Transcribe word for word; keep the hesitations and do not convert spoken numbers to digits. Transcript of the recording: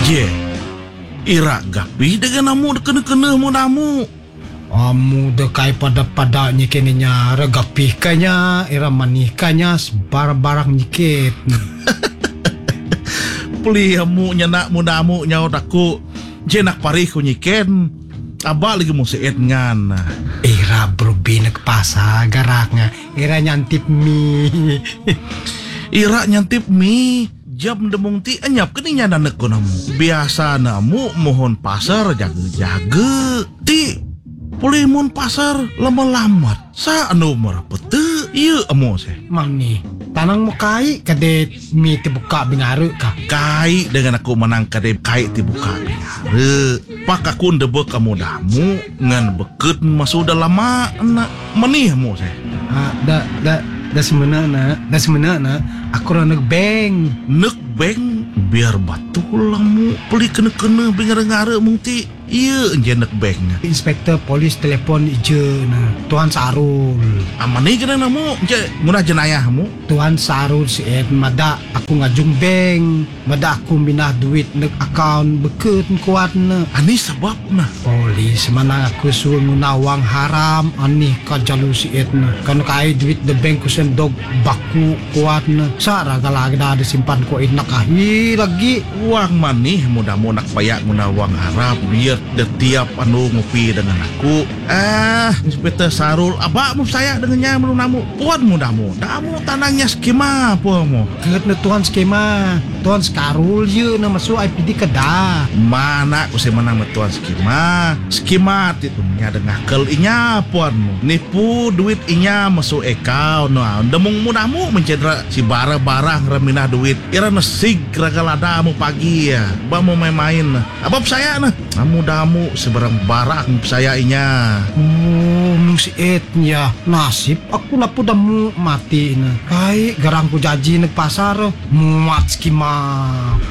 Je, ira gapi dengan namu kena-kena mu namu. Amu dekai pada-pada nyikeninya regapi kanya era manikanya sebar-barang nyikit. Peli hamu nyenak mudamu nyaut aku. Je nak parih ku nyiken. Aba lagi mu seet ngan. Era berbina ke pasar garaknya. Era nyantip mie. Ira nyantip mi. Jam demung ti anyap keninya nanek ko namu. Biasa namu mohon pasar jaga-jaga. Ti puli mohon pasar lama-lamat. Sa anu merapete. Iya amo se. Mang nih, tanang mo kai kadet mie tibuka bingaru ka. Kai dengan aku menang kade kai tibuka binare. Pak aku ndebe kamu damu ngan beket masuk dalam mana menih mo se. Ah, da da da semenana, da semenana aku ra beng. Nek beng biar batul lamu peli kena-kena bingar-ngare mung ti. Iya je nek beng. Inspektor polis telepon ije na Tuan Sarul. Amani kena namu je munah jenayahmu. Tuan Sarul si Ed mada aku ngajung beng. Mada aku minah duit nek account beket kuat na. Ani sebab nah. Polis mana aku suruh ngunawang haram ani ka jalu si Ed na. Kan kai duit the bank ku sendog baku kuat na. Sara galagi da ada simpan ko inak ahi lagi. Uang manih mudah-mudah nak payak munawang harap biar setiap anu ngopi dengan aku. Ah, Inspektor Sarul, abakmu saya dengannya belum namu. Puan mudamu, damu tanangnya skema puamu. Ket na Tuan skema, Tuan Skarul ye na masuk I P D kedah. Mana aku saya menang tuan skema. Skema itu nya dengah kel inya puanmu. Nipu duit inya masuk account. Nah, demung mudamu mencedera si barang-barang reminah duit. Ira nesig ragaladamu pagi ya. Ba mau main-main. Abab saya nah. Namu damu sebarang barang saya inya. Oh, mung si Ed ya. Nasib aku napu damu mati na. Kai garang ku jaji nek pasar muat skema.